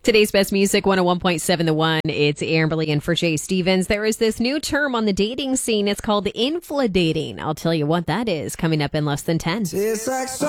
Today's best music, 101.7 The One. It's Amberly and for Jay Stevens. There is this new term on the dating scene. It's called infladating. I'll tell you what that is coming up in less than 10.